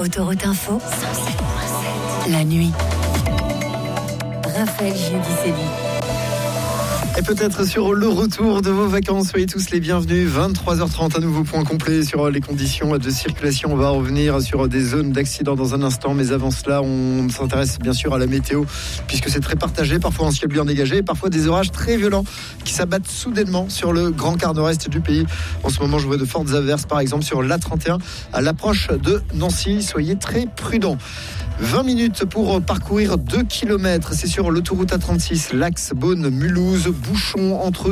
Autoroute Info, la nuit. Raphaël Giudicelli. Et peut-être sur le retour de vos vacances, soyez tous les bienvenus. 23h30, un nouveau point complet sur les conditions de circulation. On va revenir sur des zones d'accident dans un instant. Mais avant cela, on s'intéresse bien sûr à la météo, puisque c'est très partagé. Parfois un ciel bien dégagé, parfois des orages très violents qui s'abattent soudainement sur le grand quart nord-est du pays. En ce moment, je vois de fortes averses, par exemple sur l'A31 à l'approche de Nancy. Soyez très prudents. 20 minutes pour parcourir 2 km. C'est sur l'autoroute A36, l'axe Beaune-Mulhouse. Bouchon entre